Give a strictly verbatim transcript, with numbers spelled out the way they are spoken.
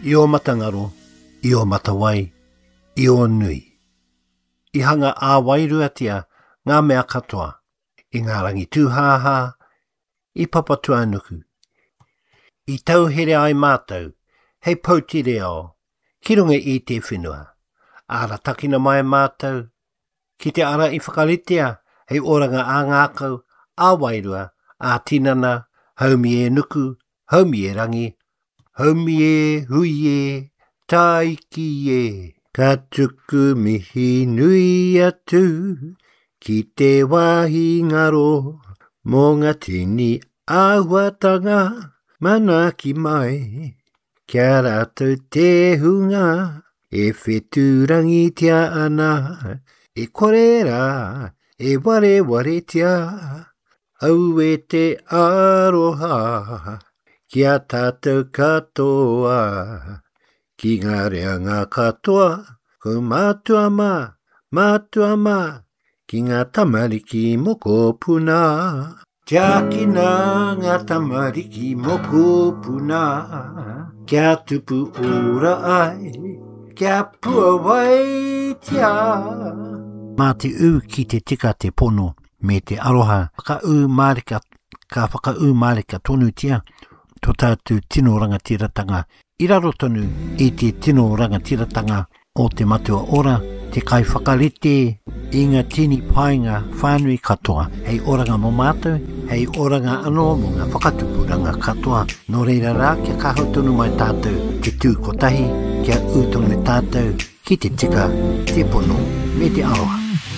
I o matangaro, i o matawai, i o nui. I hanga a wairuatia ngā mea katoa, i ngā rangi tūhāhā, i papatua nuku. I tauhere ai mātou, hei pautire o, ki runga i te whenua. Ara takina mai mātou, ki te ara i whakaritea, hei oranga a ngākau, a wairua, a tinana, haumi e nuku, haumi e rangi, haumi e hui e, taiki e. Ka tuku mihi nui atu, ki te wahi ngaro, mō ngā tini āhuatanga, mana ki mai. Kia rātou te hunga, e wheturangi tia ana, e korera, e ware ware tia, au e te aroha, kia tātou katoa, ki ngā reanga katoa, ko mātua mā, mātua mā, ki ngā tamariki moko puna. Tiakina ngā tamariki moko puna, kia tupu ora ai, kia pua wai tia. Mā te u ki te tika te pono me te aroha, whaka u marika, ka whaka u marika tonu tia, tō tātou tino rangatiratanga, i raro tonu i te tino rangatiratanga o te matua ora, te kai whakarite i ngā tini painga whānui katoa, hei oranga mo mātou, hei oranga anō mo ngā whakatupuranga katoa, no reira rā kia kahau tonu mai tātou, te tū kotahi, kia utonu tātou, ki te tika, te pono, me te aroha.